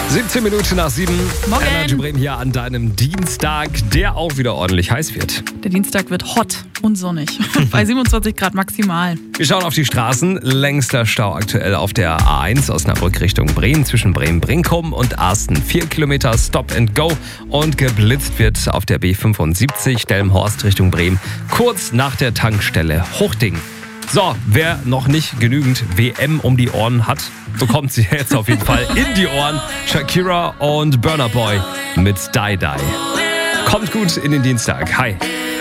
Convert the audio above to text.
17 Minuten nach 7. Morgen. Energy Bremen hier an deinem Dienstag, der auch wieder ordentlich heiß wird. Der Dienstag wird hot und sonnig. Bei 27 Grad maximal. Wir schauen auf die Straßen. Längster Stau aktuell auf der A1 Osnabrück Richtung Bremen zwischen Bremen-Brinkum und Arsten. 4 Kilometer Stop and Go und geblitzt wird auf der B75 Delmenhorst Richtung Bremen. Kurz nach der Tankstelle Hochding. So, wer noch nicht genügend WM um die Ohren hat, bekommt sie jetzt auf jeden Fall in die Ohren. Shakira und Burna Boy mit Die Die. Kommt gut in den Dienstag. Hi.